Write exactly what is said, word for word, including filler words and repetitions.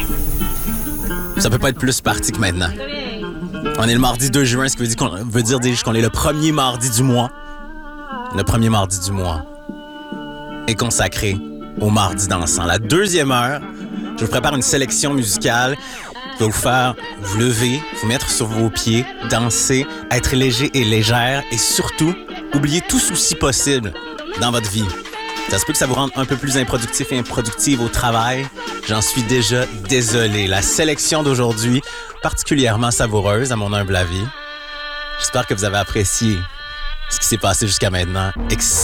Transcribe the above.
Ça peut pas être plus parti que maintenant. On est le mardi deux juin, ce qui veut dire qu'on, veut dire qu'on est le premier mardi du mois. Le premier mardi du mois est consacré au mardi dansant. La deuxième heure, je vous prépare une sélection musicale qui va vous faire vous lever, vous mettre sur vos pieds, danser, être léger et légère et surtout, oublier tout souci possible dans votre vie. Ça se peut que ça vous rende un peu plus improductif et improductive au travail. J'en suis déjà désolé. La sélection d'aujourd'hui, particulièrement savoureuse à mon humble avis. J'espère que vous avez apprécié ce qui s'est passé jusqu'à maintenant. Ex-